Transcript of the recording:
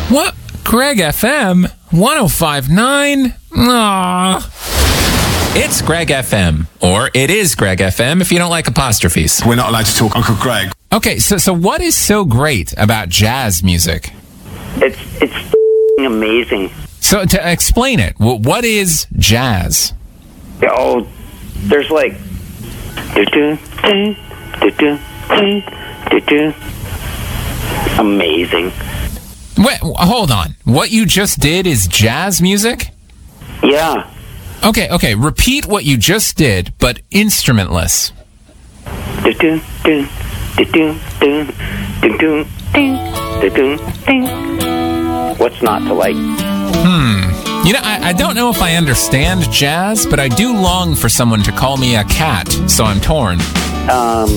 What? Greg FM 105.9? Aww. It's Greg FM, or it is Greg FM if you don't like apostrophes. We're not allowed to talk Uncle Greg. Okay, so what is so great about jazz music? It's amazing. So to explain it, what is jazz? Oh, there's like amazing. Wait, hold on. What you just did is jazz music? Yeah. Okay. Repeat what you just did, but instrumentless. What's not to like? You know, I don't know if I understand jazz, but I do long for someone to call me a cat, so I'm torn.